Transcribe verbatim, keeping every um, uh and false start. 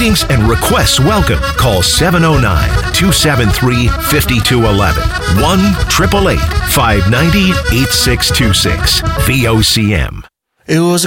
Meetings and requests welcome. Call seven oh nine, two seven three, five two one one. one eight eight eight, five nine zero, eight six two six. V O C M. It was